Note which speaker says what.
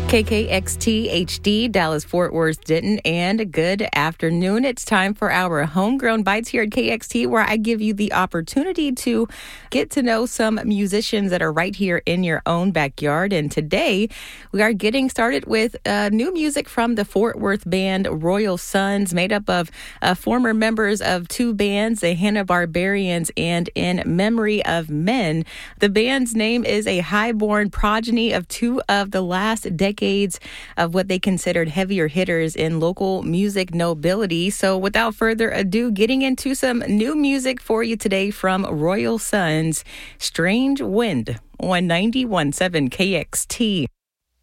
Speaker 1: KKXT HD, Dallas, Fort Worth, Denton, and good afternoon. It's time for our Homegrown Bites here at KXT, where I give you the opportunity to get to know some musicians that are right here in your own backyard. And today, we are getting started with new music from the Fort Worth band Royal Sons, made up of former members of two bands, the Hanna-Barbarians and In Memory of Men. The band's name is a highborn progeny of two of the last decades of what they considered heavier hitters in local music nobility. So without further ado, getting into some new music for you today from Royal Sons, Strange Wind on 91.7 KXT.